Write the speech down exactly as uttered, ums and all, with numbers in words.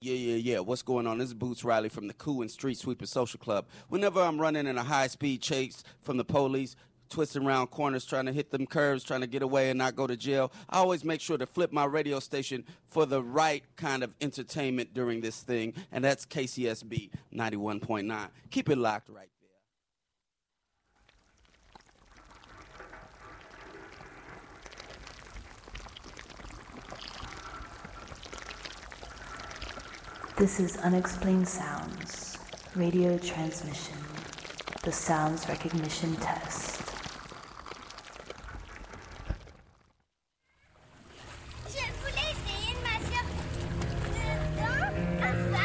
Yeah, yeah, yeah. What's going on? This is Boots Riley from the Coup and Street Sweeper Social Club. Whenever I'm running in a high-speed chase from the police, twisting around corners, trying to hit them curves, trying to get away and not go to jail, I always make sure to flip my radio station for the right kind of entertainment during this thing, and that's K C S B ninety-one point nine. Keep it locked right there. This is Unexplained Sounds, radio transmission, the sounds recognition test.